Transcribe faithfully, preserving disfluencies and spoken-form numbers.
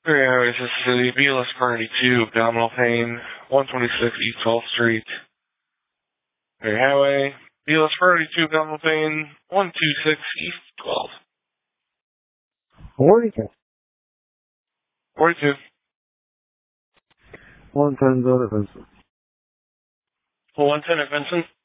Area Highway Assist City, B L S thirty-two, abdominal pain, one twenty-six East twelfth Street. Area Highway, B L S thirty-two, abdominal pain, one twenty-six East twelfth. forty-two. forty-two. one ten Zone at Vincent. one ten at Vincent.